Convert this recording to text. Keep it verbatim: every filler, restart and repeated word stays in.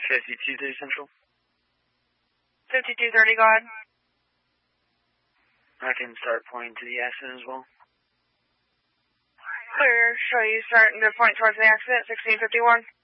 fifty-two thirty Central. fifty-two thirty, go ahead. I can start pointing to the accident as well. Clear, show you starting to point towards the accident, sixteen fifty-one.